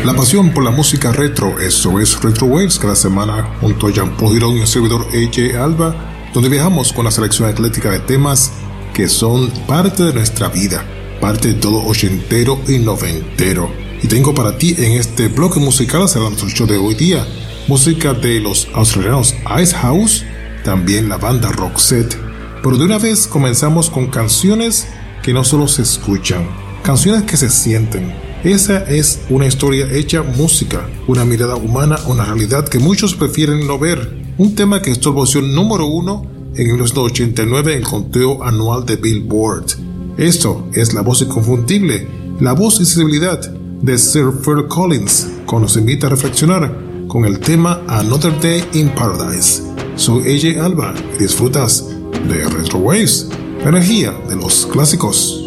La pasión por la música retro, eso es Retro Waves, cada semana junto a Jean-Paul Girón y el servidor AJ Alba, donde viajamos con la selección atlética de temas que son parte de nuestra vida, parte de todo ochentero y noventero. Y tengo para ti en este bloque musical, hacia nuestro show de hoy día, música de los australianos Icehouse, también la banda Roxette. Pero de una vez comenzamos con canciones que no solo se escuchan, canciones que se sienten. Esa es una historia hecha música, una mirada humana, una realidad que muchos prefieren no ver. Un tema que estuvo en posición número 1 en 1989 en el conteo anual de Billboard. Esto es la voz inconfundible, la voz y sensibilidad de Sir Phil Collins, que nos invita a reflexionar con el tema Another Day in Paradise. Soy AJ Alba y disfrutas de Retro Waves, la energía de los clásicos.